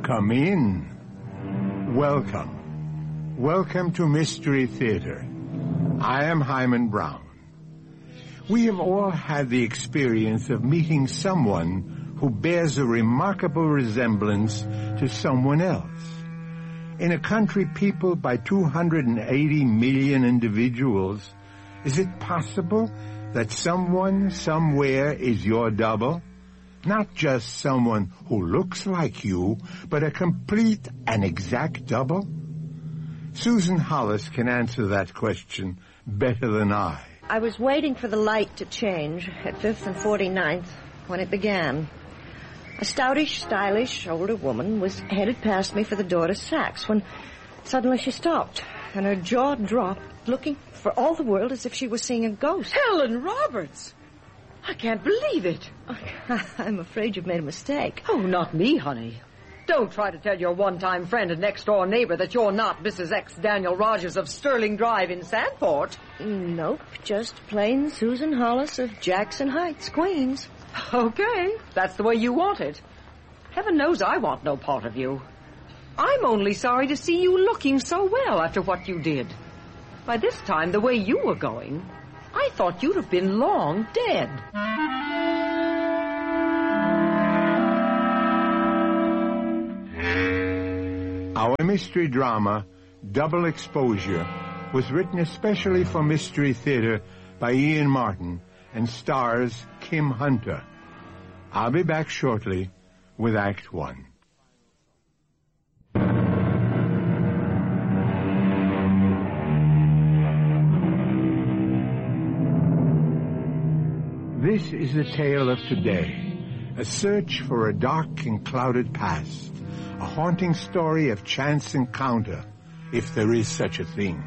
Come in. Welcome. Welcome to Mystery Theater. I am Hyman Brown. We have all had the experience of meeting someone who bears a remarkable resemblance to someone else. In a country peopled by 280 million individuals, is it possible that someone somewhere is your double? Not just someone who looks like you, but a complete and exact double? Susan Hollis can answer that question better than I. I was waiting for the light to change at 5th and 49th when it began. A stoutish, stylish, older woman was headed past me for the door to Saks when suddenly she stopped, and her jaw dropped, looking for all the world as if she was seeing a ghost. Helen Roberts! I can't believe it. I'm afraid you've made a mistake. Oh, not me, honey. Don't try to tell your one-time friend and next-door neighbor that you're not Mrs. X. Daniel Rogers of Sterling Drive in Sandport. Nope, just plain Susan Hollis of Jackson Heights, Queens. Okay, that's the way you want it. Heaven knows I want no part of you. I'm only sorry to see you looking so well after what you did. By this time, the way you were going, I thought you'd have been long dead. Our mystery drama, Double Exposure, was written especially for Mystery Theater by Ian Martin and stars Kim Hunter. I'll be back shortly with Act One. This is the tale of today, a search for a dark and clouded past, a haunting story of chance encounter, if there is such a thing.